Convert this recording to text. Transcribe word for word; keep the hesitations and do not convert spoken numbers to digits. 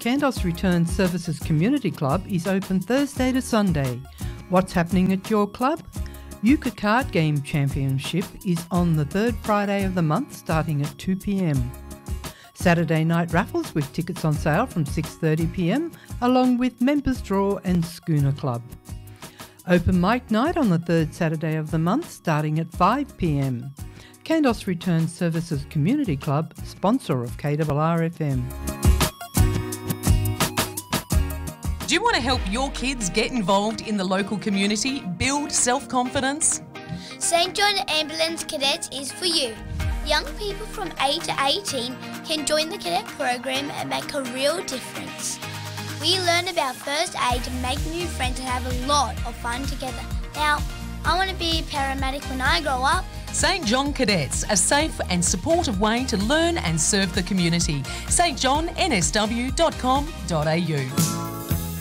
Kandos Return Services Community Club is open Thursday to Sunday. What's happening at your club? Euchre Card Game Championship is on the third Friday of the month starting at two p m. Saturday night raffles with tickets on sale from six thirty p m along with Members Draw and Schooner Club. Open mic night on the third Saturday of the month starting at five p m. Kandos Return Services Community Club, sponsor of K R R F M. Do you want to help your kids get involved in the local community, build self-confidence? Saint John Ambulance Cadets is for you. Young people from eight to eighteen can join the cadet program and make a real difference. We learn about first aid to make new friends and have a lot of fun together. Now, I want to be a paramedic when I grow up. Saint John Cadets, a safe and supportive way to learn and serve the community. s t john n s w dot com dot a u